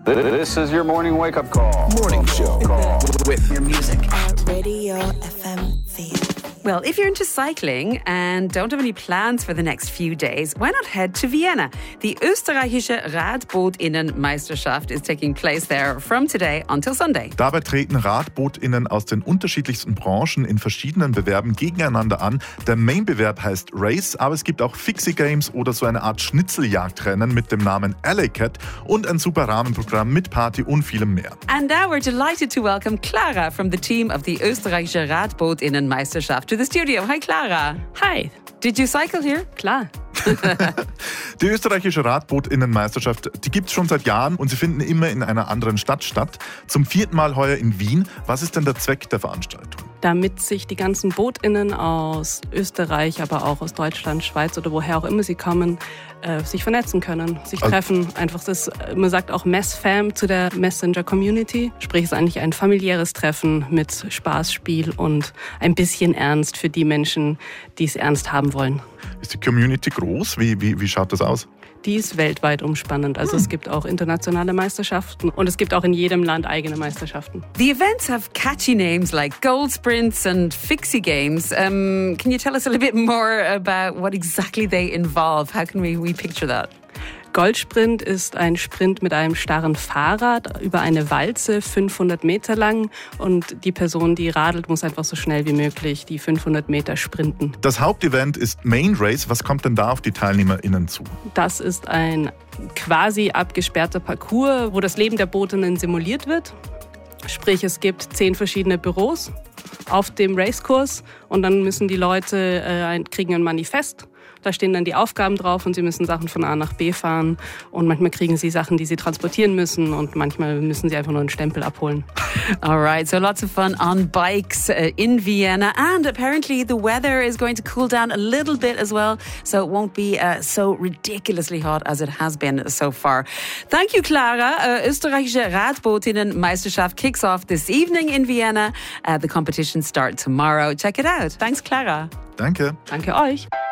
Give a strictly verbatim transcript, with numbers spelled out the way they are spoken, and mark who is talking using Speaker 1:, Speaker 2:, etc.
Speaker 1: This is your morning wake-up call.
Speaker 2: Morning show
Speaker 1: Call.
Speaker 2: with your music.
Speaker 3: At Radio F M Wien.
Speaker 4: Well, if you're into cycling and don't have any plans for the next few days, why not head to Vienna? The österreichische Radbootinnenmeisterschaft is taking place there from today until Sunday.
Speaker 5: Dabei treten Radbootinnen aus den unterschiedlichsten Branchen in verschiedenen Bewerben gegeneinander an. Der Main-Bewerb heißt Race, aber es gibt auch Fixie Games oder so eine Art Schnitzeljagdrennen mit dem Namen Alley Cat und ein super Rahmenprogramm mit Party und vielem mehr.
Speaker 4: And now we're delighted to welcome Clara from the team of the österreichische Radbootinnenmeisterschaft to the studio. Hi, Clara.
Speaker 6: Hi.
Speaker 4: Did you cycle here?
Speaker 6: Klar.
Speaker 5: Die österreichische Radbootinnenmeisterschaft, die gibt es schon seit Jahren und sie finden immer in einer anderen Stadt statt. Zum vierten Mal heuer in Wien. Was ist denn der Zweck der Veranstaltung?
Speaker 6: Damit sich die ganzen BootInnen aus Österreich, aber auch aus Deutschland, Schweiz oder woher auch immer sie kommen, äh, sich vernetzen können, sich
Speaker 5: Also
Speaker 6: treffen. Einfach das, man sagt auch Mess-Fam zu der Messenger-Community. Sprich, es ist eigentlich ein familiäres Treffen mit Spaß, Spiel und ein bisschen Ernst für die Menschen, die es ernst haben wollen.
Speaker 5: Ist die Community groß? Wie, wie, wie schaut das aus?
Speaker 6: Die ist weltweit umspannend. Also es gibt auch internationale Meisterschaften und es gibt auch in jedem Land eigene Meisterschaften.
Speaker 4: The events have catchy names like Gold Sprints and Fixie Games. Um, can you tell us a little bit more about what exactly they involve? How can we, we picture that?
Speaker 6: Goldsprint ist ein Sprint mit einem starren Fahrrad über eine Walze, fünfhundert Meter lang. Und die Person, die radelt, muss einfach so schnell wie möglich die fünfhundert Meter sprinten.
Speaker 5: Das Hauptevent ist Main Race. Was kommt denn da auf die TeilnehmerInnen zu?
Speaker 6: Das ist ein quasi abgesperrter Parcours, wo das Leben der Bootinnen simuliert wird. Sprich, es gibt zehn verschiedene Büros auf dem Racekurs und dann müssen die Leute äh, ein, kriegen ein Manifest. Da stehen dann die Aufgaben drauf und sie müssen Sachen von A nach B fahren. Und manchmal kriegen sie Sachen, die sie transportieren müssen. Und manchmal müssen sie einfach nur einen Stempel abholen.
Speaker 4: All right, so lots of fun on bikes uh, in Vienna. And apparently the weather is going to cool down a little bit as well. So it won't be uh, so ridiculously hot as it has been so far. Thank you, Clara. Uh, österreichische Radbootinnenmeisterschaft kicks off this evening in Vienna. Uh, the competitions start tomorrow. Check it out. Thanks, Clara.
Speaker 5: Danke.
Speaker 6: Danke euch.